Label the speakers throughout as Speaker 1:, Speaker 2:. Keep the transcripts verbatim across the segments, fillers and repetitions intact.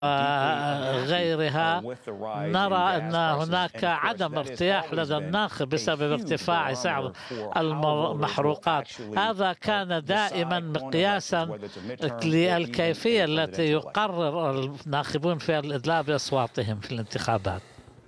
Speaker 1: وغيرها نرى أن هناك عدم ارتياح لدى الناخب بسبب ارتفاع سعر المحروقات. هذا كان دائما مقياسا للكيفية التي يقرر الناخبون فيها الإدلاء بأصواتهم في الانتخابات.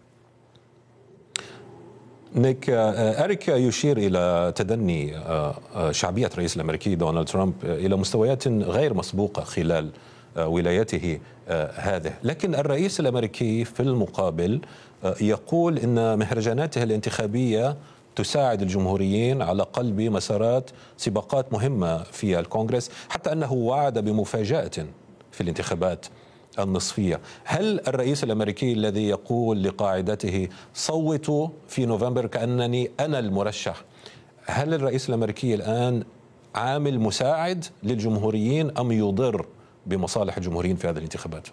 Speaker 2: نيك، أريك يشير إلى تدني شعبية الرئيس الأمريكي دونالد ترامب إلى مستويات غير مسبوقة خلال ولايته هذه، لكن الرئيس الأمريكي في المقابل يقول إن مهرجاناته الانتخابية تساعد الجمهوريين على قلب مسارات سباقات مهمة في الكونغرس، حتى أنه وعد بمفاجأة في الانتخابات النصفية. هل الرئيس الأمريكي الذي يقول لقاعدته صوتوا في نوفمبر كأنني أنا المرشح، هل الرئيس الأمريكي الآن عامل مساعد للجمهوريين أم يضر بمصالح الجمهوريين في هذه الانتخابات؟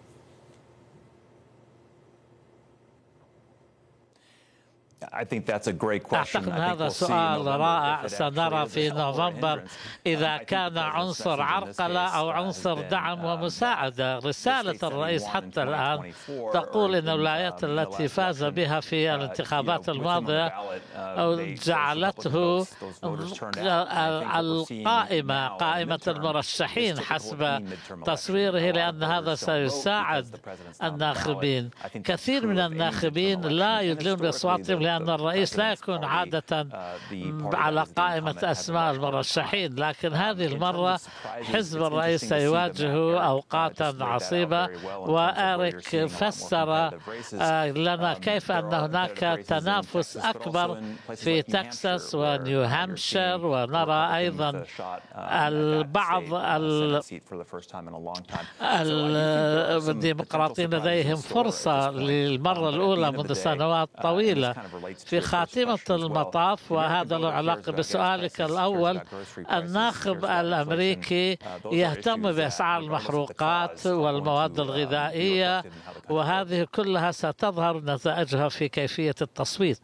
Speaker 1: أعتقد هذا سؤال رائع. سنرى في نوفمبر إذا كان عنصر عرقلة أو عنصر دعم ومساعدة. رسالة الرئيس حتى الآن تقول إن الولايات التي فاز بها في الانتخابات الماضية جعلته القائمة قائمة المرشحين حسب تصويره، لأن هذا سيساعد الناخبين. كثير من الناخبين لا يدلون بأصواتهم لأن الرئيس لا يكون عادة على قائمة أسماء المرشحين، لكن هذه المرة حزب الرئيس سيواجه أوقاتا عصيبة. وأريك فسر لنا كيف أن هناك تنافس أكبر في تكساس ونيو هامشير، ونرى أيضا البعض الديمقراطيين لديهم فرصة للمرة الأولى منذ سنوات طويلة. في خاتمة المطاف، وهذا له علاقة بسؤالك الأول، الناخب الأمريكي يهتم بأسعار المحروقات والمواد الغذائية، وهذه كلها ستظهر نتائجها في كيفية التصويت.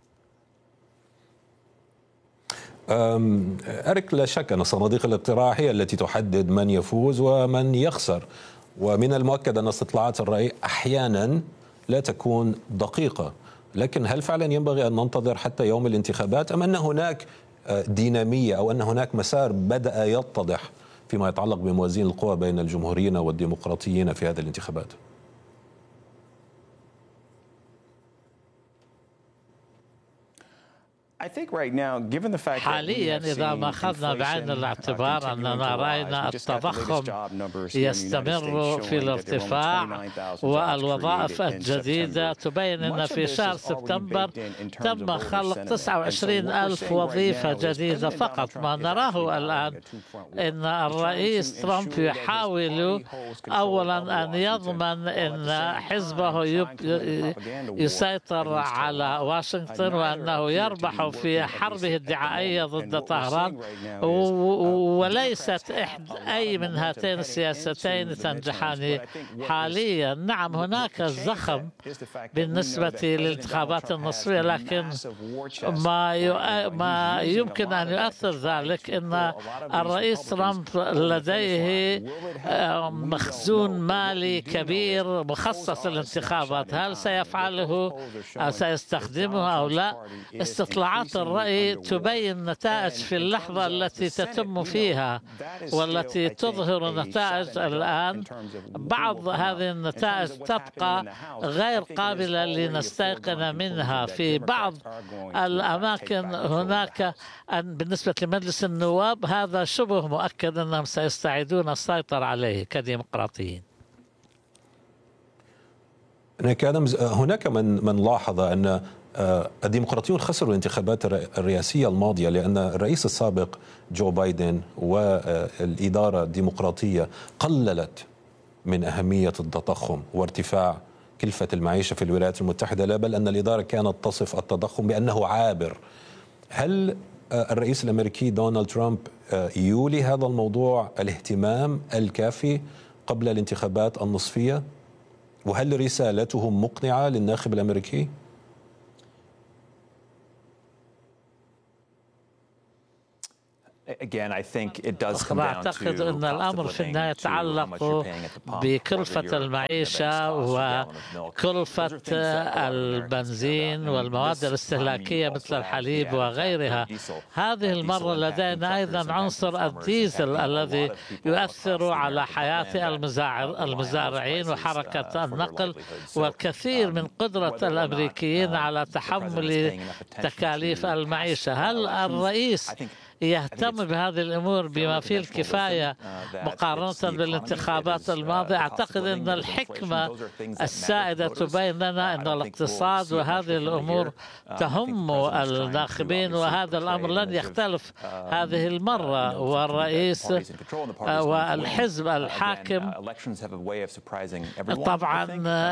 Speaker 2: أريك، لا شك أن صناديق الاقتراع هي التي تحدد من يفوز ومن يخسر، ومن المؤكد أن استطلاعات الرأي أحيانا لا تكون دقيقة، لكن هل فعلا ينبغي أن ننتظر حتى يوم الانتخابات أم أن هناك دينامية أو أن هناك مسار بدأ يتضح فيما يتعلق بموازين القوى بين الجمهوريين والديمقراطيين في هذه الانتخابات؟
Speaker 1: حاليا إذا ما أخذنا بعين الاعتبار أننا رأينا التضخم يستمر في الارتفاع والوظائف الجديدة تبين أن في شهر سبتمبر تم خلق تسعة وعشرين ألف وظيفة جديدة فقط. ما نراه الآن أن الرئيس ترامب يحاول أولا أن يضمن أن حزبه يسيطر على واشنطن وأنه يربح في حربه الدعائية ضد طهران، وليست أي من هاتين السياستين تنجحان حاليا. نعم هناك زخم بالنسبة للانتخابات النصفية، لكن ما ما يمكن أن يؤثر ذلك أن الرئيس ترامب لديه مخزون مالي كبير مخصص للانتخابات. هل سيفعله أو سيستخدمه أو لا؟ استطلاعات الرأي تبين نتائج في اللحظة التي تتم فيها والتي تظهر نتائج الآن. بعض هذه النتائج تبقى غير قابلة لنستيقن منها. في بعض الأماكن هناك بالنسبة لمجلس النواب هذا شبه مؤكد أنهم سيستعيدون السيطرة عليه كديمقراطيين.
Speaker 2: هناك من من لاحظ أن الديمقراطيون خسروا الانتخابات الرئاسية الماضية لأن الرئيس السابق جو بايدن والإدارة الديمقراطية قللت من أهمية التضخم وارتفاع كلفة المعيشة في الولايات المتحدة، لا بل أن الإدارة كانت تصف التضخم بأنه عابر. هل الرئيس الأمريكي دونالد ترامب يولي هذا الموضوع الاهتمام الكافي قبل الانتخابات النصفية؟ وهل رسالته مقنعة للناخب الأمريكي؟
Speaker 1: أعتقد أن الأمر في النهاية يتعلق بكلفة المعيشة وكلفة البنزين والمواد الاستهلاكية مثل الحليب وغيرها. هذه المرة لدينا أيضا عنصر الديزل الذي يؤثر على حياة المزارعين وحركة النقل والكثير من قدرة الأمريكيين على تحمل تكاليف المعيشة. هل الرئيس يهتم بهذه الأمور بما فيه الكفاية مقارنة بالانتخابات الماضية؟ أعتقد أن الحكمة السائدة تبين لنا أن الاقتصاد وهذه الأمور تهم الناخبين، وهذا الأمر لن يختلف هذه المرة. والرئيس والحزب الحاكم طبعا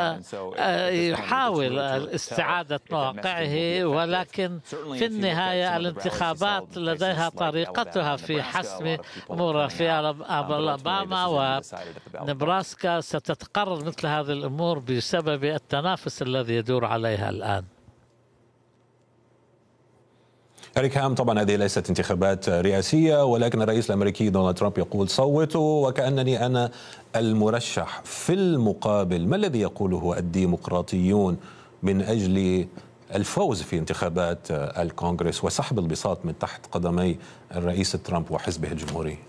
Speaker 1: يحاول استعادة مواقعه، ولكن في النهاية الانتخابات لديها طريقتها في حسم أمورها. في ألاباما ونبراسكا ستتقرر مثل هذه الأمور بسبب التنافس الذي يدور عليها الآن.
Speaker 2: إريك هام، طبعا هذه ليست انتخابات رئاسية، ولكن الرئيس الأمريكي دونالد ترامب يقول صوتوا وكأنني أنا المرشح. في المقابل ما الذي يقوله الديمقراطيون من أجل الفوز في انتخابات الكونغرس وسحب البساط من تحت قدمي الرئيس ترامب وحزبه الجمهوري؟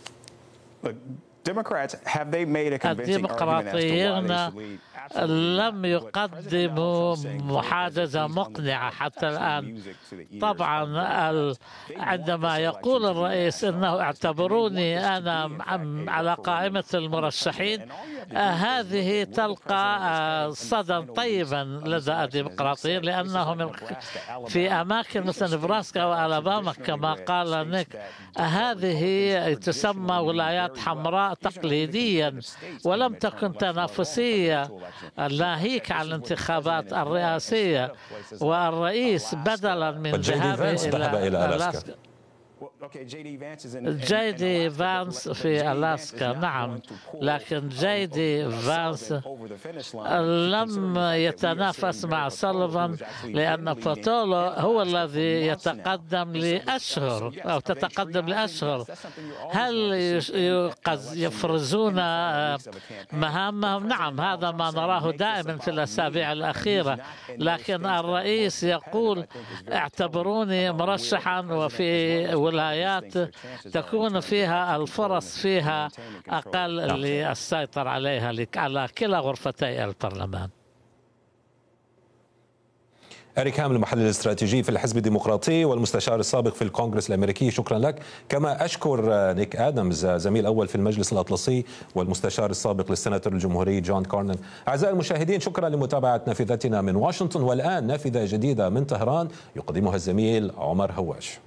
Speaker 1: الديمقراطيين لم يقدموا محادثة مقنعة حتى الآن. طبعا عندما يقول الرئيس أنه اعتبروني أنا على قائمة المرشحين، هذه تلقى صدى طيبا لدى الديمقراطيين، لأنهم في أماكن مثل نبراسكا وألاباما كما قال نيك، هذه تسمى ولايات حمراء تقليديا ولم تكن تنافسية، ناهيك عن الانتخابات الرئاسية. والرئيس بدلا من ذهابه إلى ألاسكا، جي دي فانس في ألاسكا، نعم، لكن جي دي فانس لم يتنافس مع سوليفان لأن بوتولو هو الذي يتقدم لأشهر أو تتقدم لأشهر. هل يفرزون مهامهم؟ نعم، هذا ما نراه دائما في الأسابيع الأخيرة، لكن الرئيس يقول اعتبروني مرشحا، وفي ولايات تكون فيها الفرص فيها أقل للسيطرة عليها على كلا غرفتي البرلمان.
Speaker 2: إريك هام، المحلل الاستراتيجي في الحزب الديمقراطي والمستشار السابق في الكونغرس الأمريكي، شكرا لك. كما أشكر نيك آدمز، زميل أول في المجلس الأطلسي والمستشار السابق للسيناتور الجمهوري جون كارنن. أعزائي المشاهدين، شكرا لمتابعة نافذتنا من واشنطن، والآن نافذة جديدة من طهران يقدمها الزميل عمر هواش.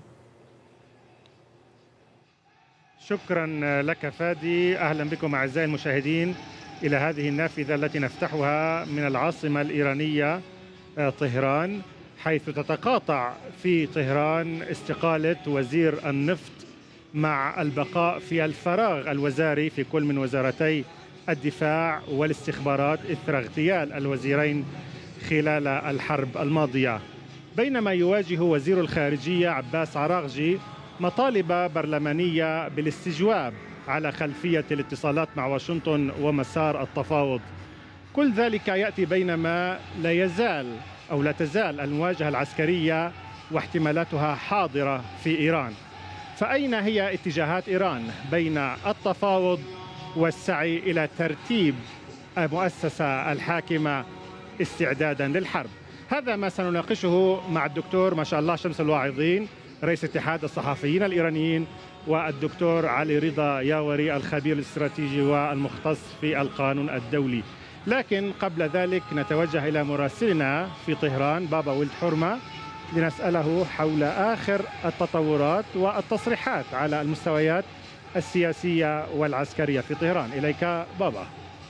Speaker 3: شكرا لك فادي. أهلا بكم أعزائي المشاهدين إلى هذه النافذة التي نفتحها من العاصمة الإيرانية طهران، حيث تتقاطع في طهران استقالة وزير النفط مع البقاء في الفراغ الوزاري في كل من وزارتي الدفاع والاستخبارات إثر اغتيال الوزيرين خلال الحرب الماضية. بينما يواجه وزير الخارجية عباس عراغجي مطالب برلمانية بالاستجواب على خلفية الاتصالات مع واشنطن ومسار التفاوض. كل ذلك يأتي بينما لا يزال أو لا تزال المواجهة العسكرية واحتمالاتها حاضرة في إيران. فأين هي اتجاهات إيران بين التفاوض والسعي إلى ترتيب المؤسسة الحاكمة استعدادا للحرب؟ هذا ما سنناقشه مع الدكتور ما شاء الله شمس الواعظين، رئيس اتحاد الصحفيين الإيرانيين، والدكتور علي رضا ياوري، الخبير الاستراتيجي والمختص في القانون الدولي. لكن قبل ذلك نتوجه إلى مراسلنا في طهران بابا ولد حرمة لنسأله حول آخر التطورات والتصريحات على المستويات السياسية والعسكرية في طهران. إليك بابا.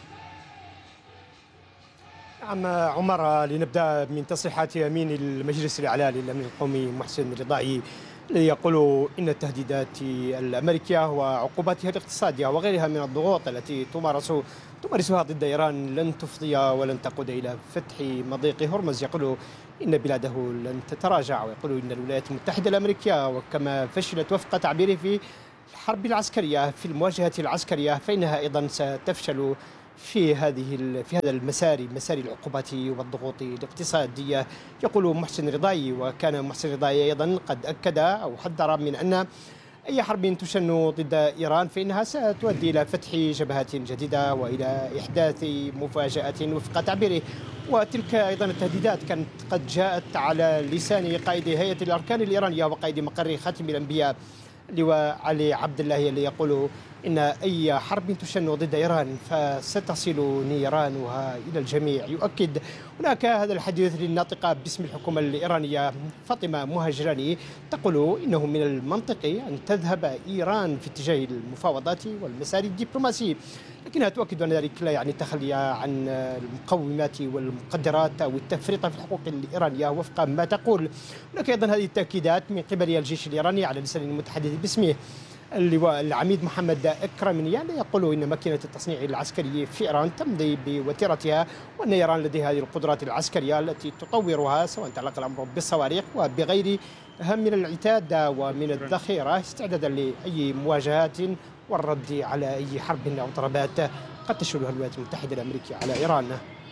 Speaker 4: نعم عمر، لنبدأ من تصريحات أمين المجلس الإعلامي الأمين القومي محسن رضائي الذي يقول إن التهديدات الأمريكية وعقوباتها الاقتصادية وغيرها من الضغوط التي تمارس تمارسها ضد إيران لن تفضي ولن تقود إلى فتح مضيق هرمز. يقول إن بلاده لن تتراجع، ويقول إن الولايات المتحدة الأمريكية وكما فشلت وفق تعبيره في الحرب العسكرية في المواجهة العسكرية فإنها أيضا ستفشل في هذه في هذا المسار مسار العقوبات والضغوط الاقتصادية. يقول محسن رضاي، وكان محسن رضاي أيضا قد أكد أو حذر من أن أي حرب تشن ضد إيران فإنها ستؤدي إلى فتح جبهات جديدة وإلى إحداث مفاجأة وفق تعبيره. وتلك أيضا التهديدات كانت قد جاءت على لسان قائد هيئة الأركان الإيرانية وقائد مقر خاتم الأنبياء لواء علي عبد الله، اللي يقول إن أي حرب تشن ضد إيران فستصل نيرانها إلى الجميع. يؤكد هناك هذا الحديث للناطقة باسم الحكومة الإيرانية فاطمة مهاجراني، تقول إنه من المنطقي أن تذهب إيران في اتجاه المفاوضات والمسار الدبلوماسي، لكنها تؤكد أن ذلك لا يعني التخلي عن المقومات والمقدرات أو التفريط في الحقوق الإيرانية وفق ما تقول. هناك أيضا هذه التأكيدات من قبل الجيش الإيراني على لسان المتحدث باسمه اللواء العميد محمد أكرمنيان، يقول إن ماكينة التصنيع العسكري في إيران تمضي بوتيرتها، وأن إيران لديها هذه القدرات العسكرية التي تطورها سواء تعلق الأمر بالصواريخ وبغيرها من العتاد ومن الذخيرة استعدادا لأي مواجهات والرد على أي حرب أو ضربات قد تشنها الولايات المتحدة الأمريكية على إيران.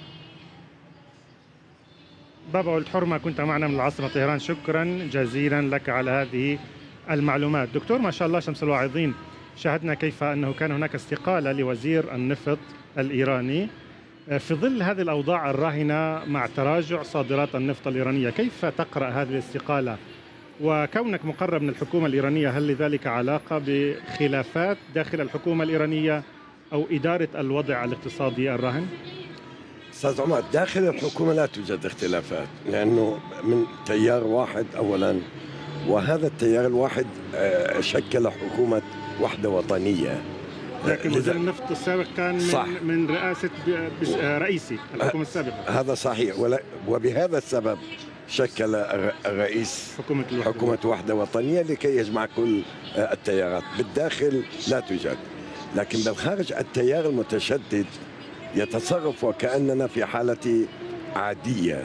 Speaker 3: بابا ولد حرمة، كنت معنا من العاصمة طهران، شكرا جزيلا لك على هذه المعلومات. دكتور ما شاء الله شمس الواعظين، شاهدنا كيف أنه كان هناك استقالة لوزير النفط الإيراني في ظل هذه الأوضاع الراهنة مع تراجع صادرات النفط الإيرانية. كيف تقرأ هذه الاستقالة؟ وكونك مقرب من الحكومة الإيرانية، هل لذلك علاقة بخلافات داخل الحكومة الإيرانية أو إدارة الوضع الاقتصادي الراهن؟
Speaker 5: أستاذ عمر، داخل الحكومة لا توجد اختلافات، لأنه من تيار واحد أولا، وهذا التيار الواحد شكل حكومة وحدة وطنية.
Speaker 3: لكن وزير النفط السابق كان من,
Speaker 5: صح.
Speaker 3: من رئاسة رئيسي الحكومة السابقة.
Speaker 5: هذا صحيح، وبهذا السبب شكل الرئيس حكومة, حكومة وحدة وطنية لكي يجمع كل التيارات. بالداخل لا توجد، لكن بالخارج التيار المتشدد يتصرف وكأننا في حالة عادية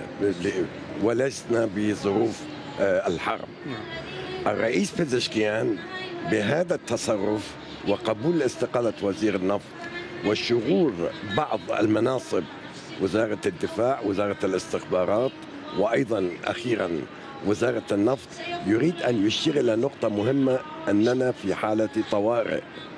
Speaker 5: ولسنا بظروف الحرب. الرئيس بيزشكيان بهذا التصرف وقبول استقالة وزير النفط والشغور بعض المناصب، وزارة الدفاع، وزارة الاستخبارات، وأيضا أخيرا وزارة النفط، يريد أن يشير إلى نقطة مهمة، أننا في حالة طوارئ.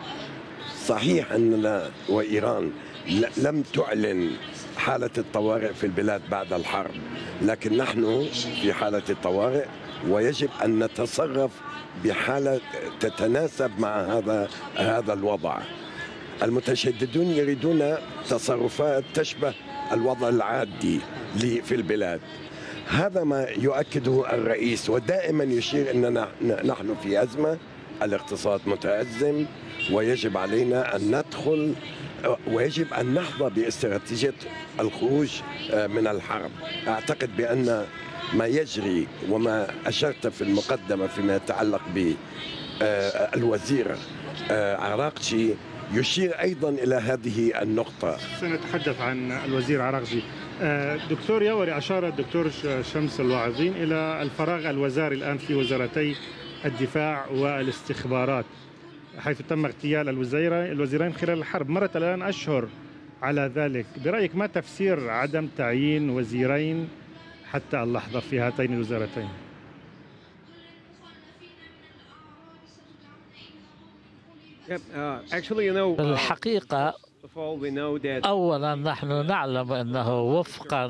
Speaker 5: صحيح أننا وإيران لم تعلن حالة الطوارئ في البلاد بعد الحرب، لكن نحن في حالة الطوارئ ويجب أن نتصرف بحالة تتناسب مع هذا هذا الوضع. المتشددون يريدون تصرفات تشبه الوضع العادي في البلاد. هذا ما يؤكده الرئيس، ودائما يشير أننا نحن في أزمة، الاقتصاد متأزم، ويجب علينا أن ندخل ويجب أن نحظى باستراتيجية الخروج من الحرب. أعتقد بأن ما يجري وما أشرت في المقدمة فيما يتعلق بالوزير عراقجي يشير أيضا إلى هذه النقطة.
Speaker 3: سنتحدث عن الوزير عراقجي. دكتور ياوري، أشار الدكتور شمس الواعظين إلى الفراغ الوزاري الآن في وزارتي الدفاع والاستخبارات، حيث تم اغتيال الوزيرين خلال الحرب. مرت الآن أشهر على ذلك. برأيك ما تفسير عدم تعيين وزيرين حتى اللحظة في هاتين الوزارتين؟
Speaker 1: الحقيقة أولا نحن نعلم أنه وفقا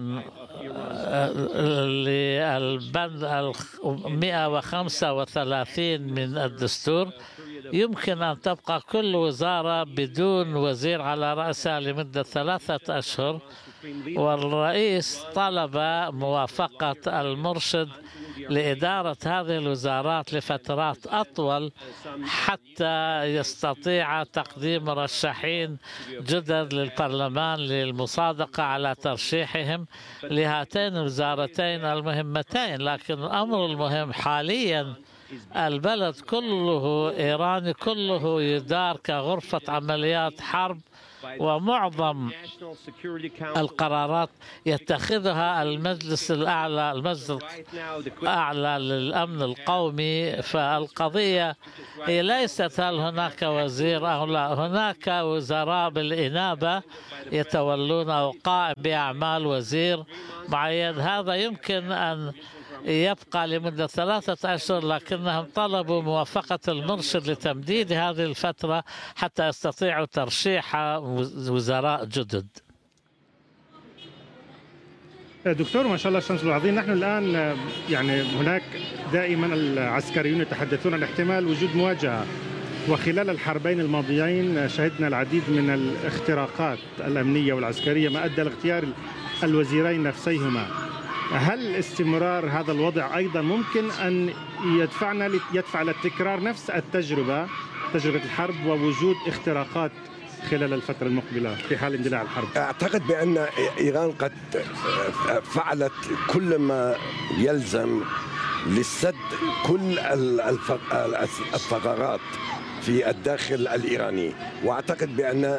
Speaker 1: للبند مئة وخمسة وثلاثين من الدستور يمكن أن تبقى كل وزارة بدون وزير على رأسها لمدة ثلاثة أشهر، والرئيس طلب موافقة المرشد لإدارة هذه الوزارات لفترات أطول حتى يستطيع تقديم مرشحين جدد للبرلمان للمصادقة على ترشيحهم لهاتين الوزارتين المهمتين. لكن الأمر المهم حاليا البلد كله إيراني، كله يدار كغرفة عمليات حرب ومعظم القرارات يتخذها المجلس الأعلى المجلس الأعلى للأمن القومي. فالقضية هي ليست هل هناك وزير أو لا، هناك وزراء بالإنابة يتولون أو قائم بأعمال وزير معين. هذا يمكن أن يبقى لمدة ثلاثة أشهر، لكنهم طلبوا موافقة المرشد لتمديد هذه الفترة حتى يستطيعوا ترشيح وزراء جدد.
Speaker 3: دكتور ما شاء الله الشمس العظيم، نحن الآن يعني هناك دائما العسكريون يتحدثون عن احتمال وجود مواجهة، وخلال الحربين الماضيين شهدنا العديد من الاختراقات الأمنية والعسكرية ما أدى لاغتيال الوزيرين نفسيهما. هل استمرار هذا الوضع أيضا ممكن أن يدفعنا يدفع لتكرار نفس التجربة، تجربة الحرب، ووجود اختراقات خلال الفترة المقبلة في حال اندلاع الحرب؟
Speaker 5: أعتقد بأن إيران قد فعلت كل ما يلزم لسد كل الثغرات في الداخل الإيراني، وأعتقد بأن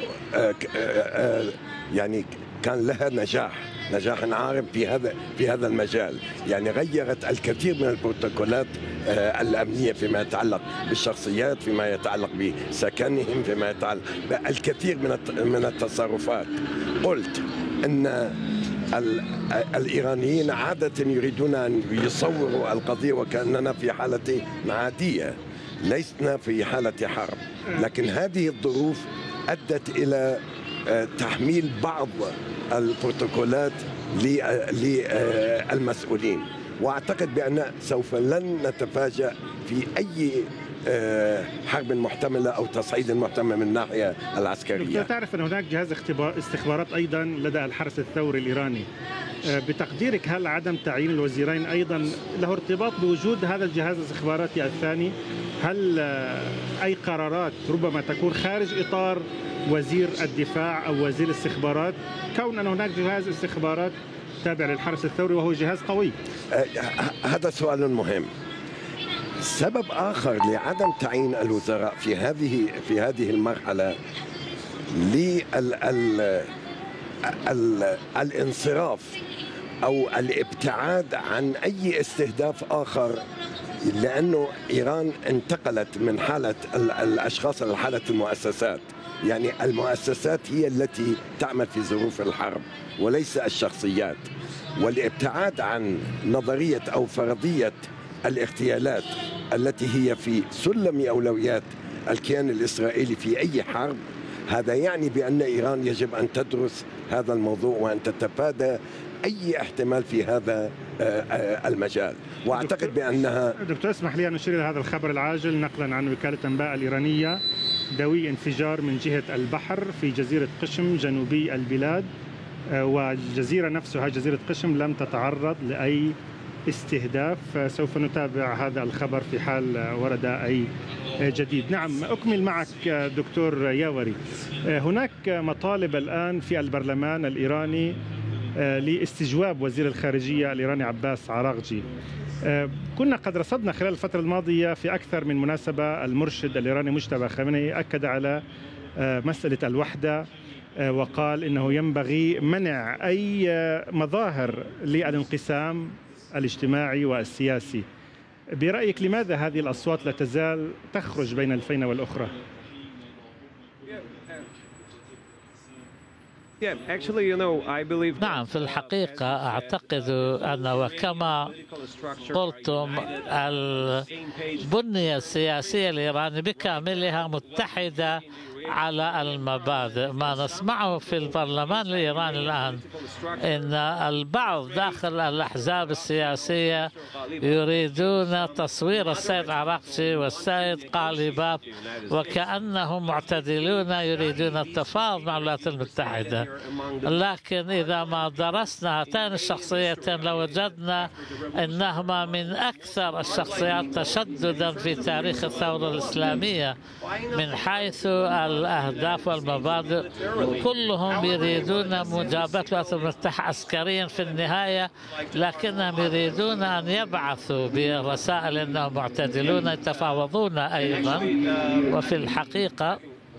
Speaker 5: يعني كان لها نجاح نجاح عارم في هذا في هذا المجال. يعني غيرت الكثير من البروتوكولات الأمنية فيما يتعلق بالشخصيات، فيما يتعلق بسكنهم، فيما يتعلق الكثير من من التصرفات. قلت أن الإيرانيين عادة يريدون أن يصوروا القضية وكأننا في حالة عادية، لسنا في حالة حرب، لكن هذه الظروف أدت إلى تحميل بعض البروتوكولات للمسؤولين، واعتقد بان سوف لن نتفاجأ في اي حرب محتمله او تصعيد محتمل من الناحيه العسكريه.
Speaker 3: تعرف ان هناك جهاز استخبارات ايضا لدى الحرس الثوري الايراني، بتقديرك هل عدم تعيين الوزيرين ايضا له ارتباط بوجود هذا الجهاز الاستخباراتي الثاني؟ هل اي قرارات ربما تكون خارج اطار وزير الدفاع أو وزير الاستخبارات، كون أن هناك جهاز استخبارات تابع للحرس الثوري وهو جهاز قوي؟
Speaker 5: هذا سؤال مهم. سبب آخر لعدم تعيين الوزراء في هذه في هذه المرحلة للانصراف أو الابتعاد عن أي استهداف آخر، لأنه إيران انتقلت من حالة الأشخاص إلى حالة المؤسسات. يعني المؤسسات هي التي تعمل في ظروف الحرب وليس الشخصيات، والابتعاد عن نظرية أو فرضية الاغتيالات التي هي في سلم أولويات الكيان الإسرائيلي في أي حرب، هذا يعني بأن إيران يجب أن تدرس هذا الموضوع وأن تتفادى أي احتمال في هذا المجال. واعتقد بأنها
Speaker 3: دكتور اسمح لي أن أشير إلى هذا الخبر العاجل نقلا عن وكالة أنباء الإيرانية. دوي انفجار من جهة البحر في جزيرة قشم جنوبي البلاد، والجزيرة نفسها جزيرة قشم لم تتعرض لأي استهداف. سوف نتابع هذا الخبر في حال ورد أي جديد. نعم، أكمل معك دكتور ياوري. هناك مطالب الآن في البرلمان الإيراني لاستجواب وزير الخارجية الإيراني عباس عراغجي. كنا قد رصدنا خلال الفترة الماضية في أكثر من مناسبة المرشد الإيراني مجتبى خامنئي أكد على مسألة الوحدة، وقال إنه ينبغي منع أي مظاهر للانقسام الاجتماعي والسياسي. برأيك لماذا هذه الأصوات لا تزال تخرج بين الفينة والأخرى؟
Speaker 1: نعم، في الحقيقة أعتقد أن وكما قلتم البنية السياسية الإيرانية بكاملها متحدة على المبادئ. ما نسمعه في البرلمان الإيراني الآن إن البعض داخل الأحزاب السياسية يريدون تصوير السيد عراغجي والسيد قاليباف وكأنهم معتدلون يريدون التفاوض مع الولايات المتحدة، لكن إذا ما درسنا هاتين الشخصيتين لوجدنا أنهما من أكثر الشخصيات تشددا في تاريخ الثورة الإسلامية من حيث الأهداف والمبادئ. كلهم يريدون مجابهة الولايات المتحدة عسكريا في النهاية، لكنهم يريدون أن يبعثوا برسائل أنهم معتدلون يتفاوضون أيضا. وفي الحقيقة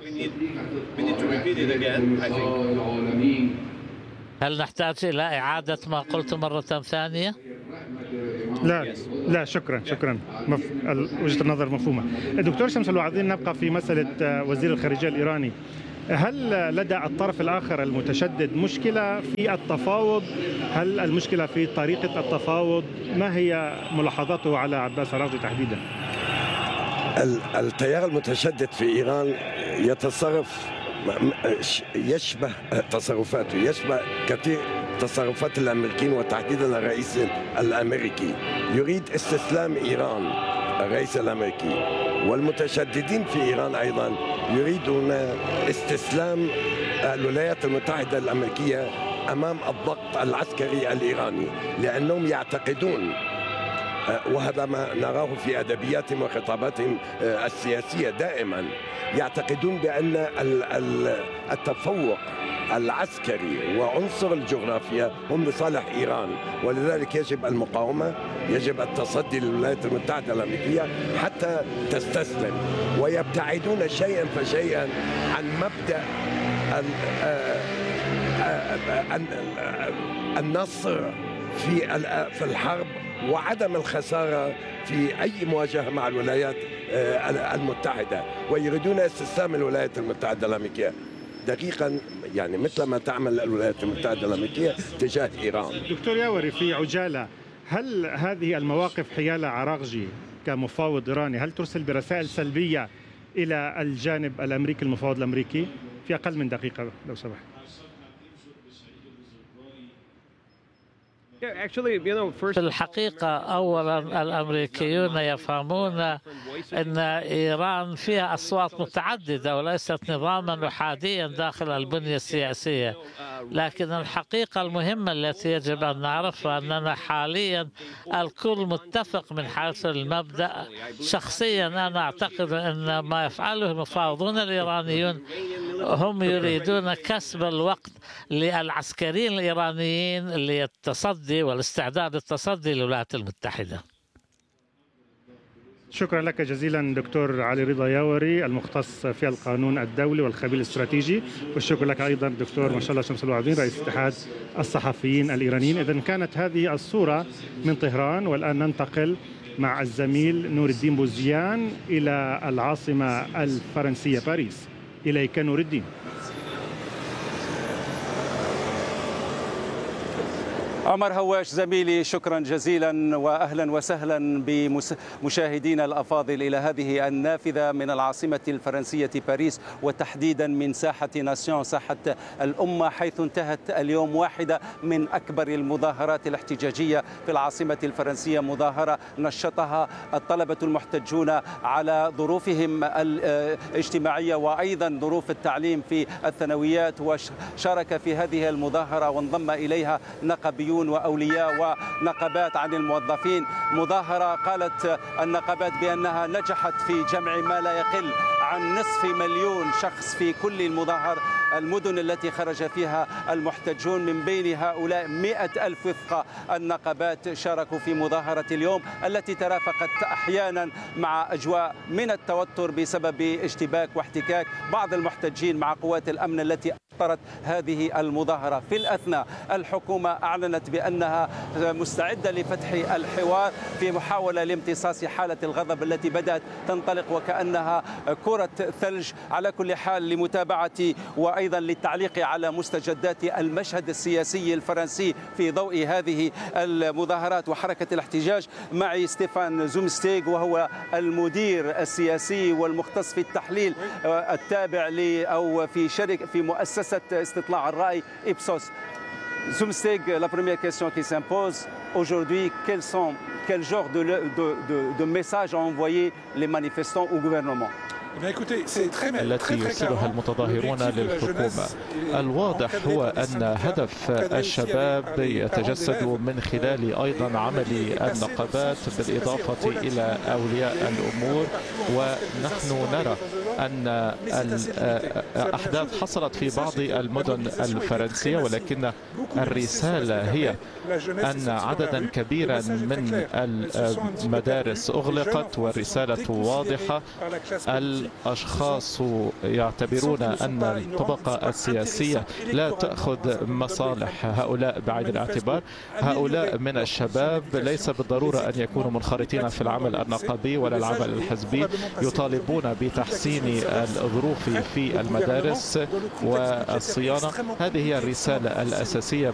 Speaker 1: هل نحتاج إلى إعادة ما قلت مرة ثانية؟
Speaker 3: لا لا شكرا شكرا مف... وجهة النظر مفهومة. دكتور شمس الوعظين، نبقى في مسألة وزير الخارجية الإيراني. هل لدى الطرف الآخر المتشدد مشكلة في التفاوض؟ هل المشكلة في طريقة التفاوض؟ ما هي ملاحظاته على عباس عراقجي تحديدا؟
Speaker 5: التيار المتشدد في إيران يتصرف يشبه تصرفاته يشبه كثير تصرفات الأمريكيين وتحديدا الرئيس الأمريكي. يريد استسلام إيران الرئيس الأمريكي، والمتشددين في إيران أيضا يريدون استسلام الولايات المتحدة الأمريكية أمام الضغط العسكري الإيراني، لأنهم يعتقدون، وهذا ما نراه في أدبياتهم وخطاباتهم السياسية دائما، يعتقدون بأن التفوق العسكري وعنصر الجغرافيا هم لصالح إيران، ولذلك يجب المقاومة، يجب التصدي للولايات المتحدة الأمريكية حتى تستسلم، ويبتعدون شيئا فشيئا عن مبدأ النصر في الحرب وعدم الخسارة في أي مواجهة مع الولايات المتحدة، ويريدون استسلام الولايات المتحدة الأمريكية دقيقا، يعني مثل ما تعمل الولايات المتحدة الأمريكية تجاه إيران.
Speaker 3: دكتور ياوري، في عجالة، هل هذه المواقف حيال عراقجي كمفاوض إيراني هل ترسل برسائل سلبية إلى الجانب الأمريكي المفاوض الأمريكي؟ في أقل من دقيقة لو سمحت.
Speaker 1: في الحقيقة أولا الأمريكيون يفهمون أن إيران فيها أصوات متعددة وليست نظاما أحاديا داخل البنية السياسية، لكن الحقيقة المهمة التي يجب أن نعرفها أننا حاليا الكل متفق من حيث المبدأ. شخصيا أنا أعتقد أن ما يفعله المفاوضون الإيرانيون هم يريدون كسب الوقت للعسكريين الإيرانيين للتصدي والاستعداد للتصدي للولايات المتحدة.
Speaker 3: شكرا لك جزيلا دكتور علي رضا ياوري، المختص في القانون الدولي والخبير الاستراتيجي، والشكر لك أيضا دكتور ما شاء الله شمس الوعظين رئيس اتحاد الصحفيين الإيرانيين. إذن كانت هذه الصورة من طهران، والآن ننتقل مع الزميل نور الدين بوزيان إلى العاصمة الفرنسية باريس. إليك نور الدين.
Speaker 6: عمر هواش زميلي، شكرا جزيلا وأهلا وسهلا بمشاهدينا الأفاضل إلى هذه النافذة من العاصمة الفرنسية باريس، وتحديدا من ساحة ناسيون، ساحة الأمة، حيث انتهت اليوم واحدة من أكبر المظاهرات الاحتجاجية في العاصمة الفرنسية، مظاهرة نشطها الطلبة المحتجون على ظروفهم الاجتماعية وأيضا ظروف التعليم في الثانويات، وشارك في هذه المظاهرة وانضم إليها نقابيون وأولياء ونقابات عن الموظفين. مظاهرة قالت النقابات بأنها نجحت في جمع ما لا يقل عن نصف مليون شخص في كل المظاهر المدن التي خرج فيها المحتجون، من بين هؤلاء مئة ألف وفق النقابات شاركوا في مظاهرة اليوم التي ترافقت أحيانا مع أجواء من التوتر بسبب اشتباك واحتكاك بعض المحتجين مع قوات الأمن التي أطرت هذه المظاهرة. في الأثناء الحكومة أعلنت بأنها مستعدة لفتح الحوار في محاولة لامتصاص حالة الغضب التي بدأت تنطلق وكأنها كرة ثلج. على كل حال، لمتابعة وأيضا للتعليق على مستجدات المشهد السياسي الفرنسي في ضوء هذه المظاهرات وحركة الاحتجاج، معي ستيفان زومستيغ، وهو المدير السياسي والمختص في التحليل التابع ل أو في شركة في مؤسسة استطلاع الرأي إبسوس. Zoomsteg, la première question qui s'impose aujourd'hui, quels sont, quel genre de, de, de, de messages ont envoyé les manifestants au gouvernement?
Speaker 7: التي يرسلها المتظاهرون للحكومة. الواضح هو أن هدف الشباب يتجسد من خلال أيضا عمل النقابات بالإضافة إلى أولياء الأمور، ونحن نرى أن الأحداث حصلت في بعض المدن الفرنسية، ولكن الرسالة هي أن عددا كبيرا من المدارس أغلقت، والرسالة واضحة. الأشخاص يعتبرون أن الطبقة السياسية لا تأخذ مصالح هؤلاء بعين الاعتبار. هؤلاء من الشباب ليس بالضرورة أن يكونوا منخرطين في العمل النقابي ولا العمل الحزبي، يطالبون بتحسين الظروف في المدارس والصيانة. هذه هي الرسالة الأساسية